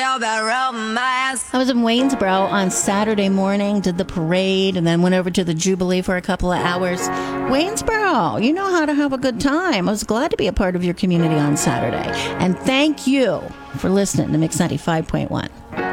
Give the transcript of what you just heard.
I was in Waynesboro on Saturday morning, did the parade, and then went over to the Jubilee for a couple of hours. Waynesboro, you know how to have a good time. I was glad to be a part of your community on Saturday. And thank you for listening to Mix 95.1.